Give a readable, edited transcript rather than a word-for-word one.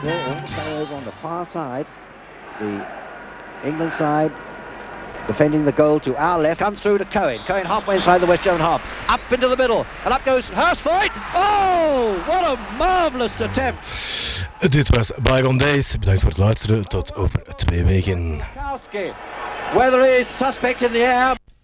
will all stay over on the far side. The England side defending the goal to our left. Comes through to Cohen. Cohen halfway inside the West German half. Up into the middle. And up goes Hurstvoort. Oh, what a marvellous attempt. Dit was Bygone Days. Bedankt voor het luisteren. Tot over 2 weken. Weather is suspect in the air.